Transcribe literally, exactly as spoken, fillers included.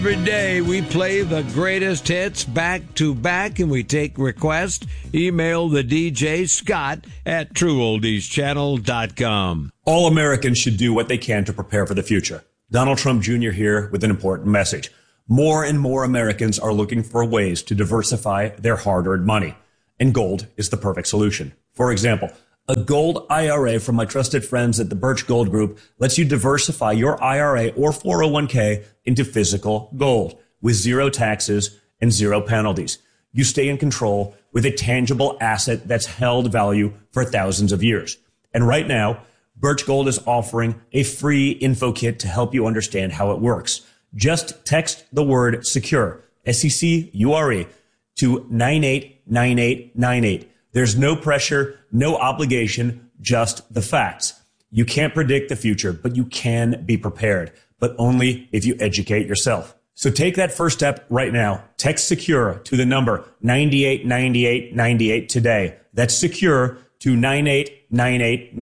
Every day we play the greatest hits back to back, and we take requests. Email the D J Scott at true oldies channel dot com. All Americans should do what they can to prepare for the future. Donald Trump Junior here with an important message. More and more Americans are looking for ways to diversify their hard-earned money, and gold is the perfect solution. For example, a gold I R A from my trusted friends at the Birch Gold Group lets you diversify your I R A or four oh one k into physical gold with zero taxes and zero penalties. You stay in control with a tangible asset that's held value for thousands of years. And right now, Birch Gold is offering a free info kit to help you understand how it works. Just text the word SECURE, S E C U R E, to nine eight nine eight nine eight. There's no pressure, no obligation, just the facts. You can't predict the future, but you can be prepared, but only if you educate yourself. So take that first step right now. Text SECURE to the number nine eight nine eight nine eight today. That's SECURE to nine eight nine eight